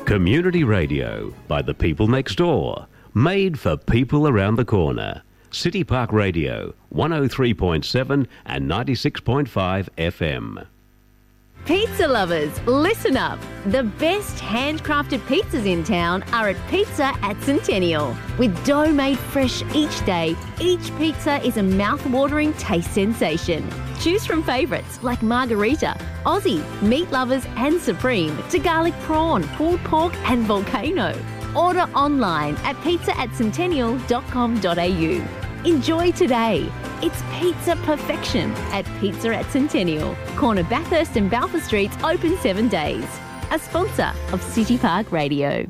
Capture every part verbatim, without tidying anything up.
Community radio by the people next door. Made for people around the corner. City Park Radio, one oh three point seven and ninety-six point five F M. Pizza lovers, listen up. The best handcrafted pizzas in town are at Pizza at Centennial. With dough made fresh each day, each pizza is a mouth-watering taste sensation. Choose from favourites like Margarita, Aussie, Meat Lovers and Supreme, to garlic prawn, pulled pork and volcano. Order online at pizza at centennial dot com dot a u. Enjoy today. It's pizza perfection at Pizza at Centennial. Corner Bathurst and Balfour Streets open seven days. A sponsor of City Park Radio.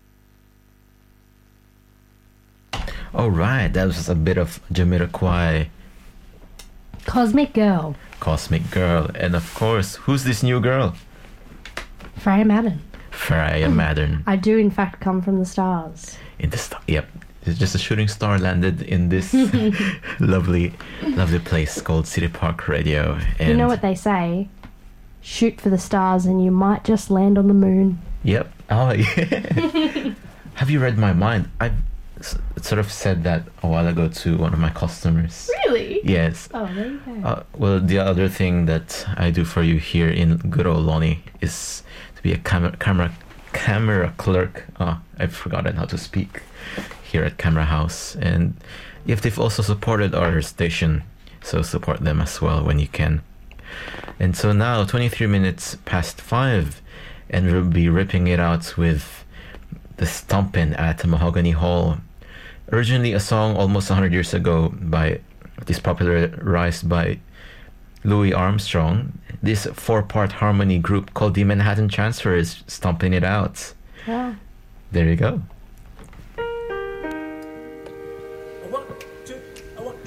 All right, that was a bit of Jamiroquai, Cosmic Girl. Cosmic Girl. And of course, who's this new girl? Freya Madden. Freya Madden. I do, in fact, come from the stars. In the star, yep. It's just a shooting star landed in this lovely, lovely place called City Park Radio. And you know what they say? Shoot for the stars and you might just land on the moon. Yep. Oh, yeah. Have you read my mind? I sort of said that a while ago to one of my customers. Really? Yes. Oh, there you go. Uh, well, the other thing that I do for you here in good old Lonnie is to be a camera camera camera clerk. Oh, I've forgotten how to speak. Here at Camera House, and if they've also supported our station, so support them as well when you can. And so now twenty-three minutes past five, and we'll be ripping it out with the Stompin' at Mahogany Hall, originally a song almost one hundred years ago by this popularized by Louis Armstrong. This four-part harmony group called the Manhattan Transfer is stomping it out. Yeah. There you go. One,